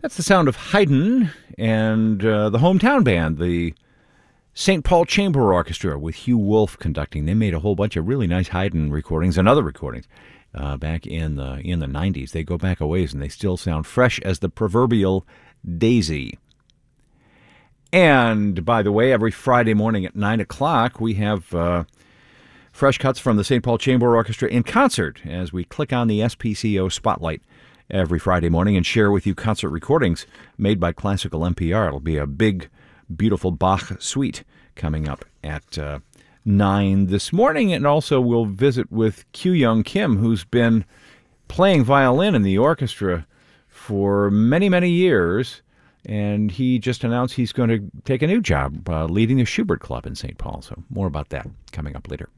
That's the sound of Haydn and the hometown band, the St. Paul Chamber Orchestra, with Hugh Wolf conducting. They made a whole bunch of really nice Haydn recordings and other recordings back in the 90s. They go back a ways, and they still sound fresh as the proverbial daisy. And, by the way, every Friday morning at 9 o'clock, we have fresh cuts from the St. Paul Chamber Orchestra in concert as we click on the SPCO Spotlight every Friday morning and share with you concert recordings made by Classical NPR. It'll be a big, beautiful Bach suite coming up at 9 this morning. And also we'll visit with Kyung Kim, who's been playing violin in the orchestra for many, many years. And he just announced he's going to take a new job leading the Schubert Club in St. Paul. So more about that coming up later.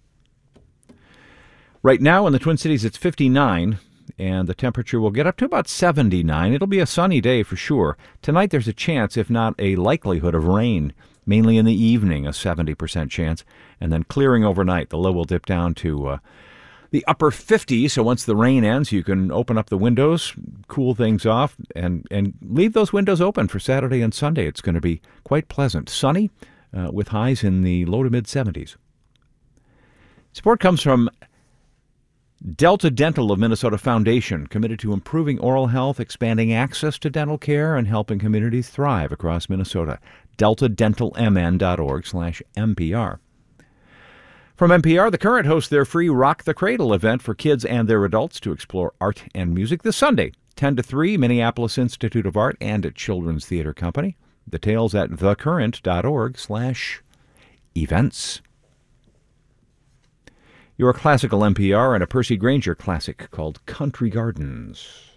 Right now in the Twin Cities, it's 59, and the temperature will get up to about 79. It'll be a sunny day for sure. Tonight there's a chance, if not a likelihood, of rain, mainly in the evening, a 70% chance, and then clearing overnight. The low will dip down to the upper 50s, so once the rain ends, you can open up the windows, cool things off, and leave those windows open for Saturday and Sunday. It's going to be quite pleasant. Sunny, with highs in the low to mid-70s. Support comes from Delta Dental of Minnesota Foundation, committed to improving oral health, expanding access to dental care, and helping communities thrive across Minnesota. DeltaDentalMN.org/MPR. From NPR, The Current hosts their free Rock the Cradle event for kids and their adults to explore art and music this Sunday, 10 to 3, Minneapolis Institute of Art and at Children's Theater Company. Details at thecurrent.org/events. Your Classical NPR and a Percy Grainger classic called Country Gardens.